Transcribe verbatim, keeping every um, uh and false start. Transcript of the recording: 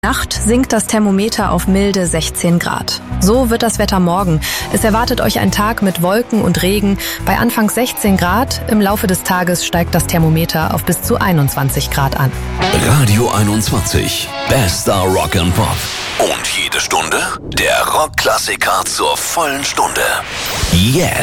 Nacht sinkt das Thermometer auf milde sechzehn Grad. So wird das Wetter morgen. Es erwartet euch ein Tag mit Wolken und Regen. Bei anfangs sechzehn Grad. Im Laufe des Tages steigt das Thermometer auf bis zu einundzwanzig Grad an. Radio einundzwanzig. Bester Rock and Pop. Und jede Stunde der Rockklassiker zur vollen Stunde. Jetzt.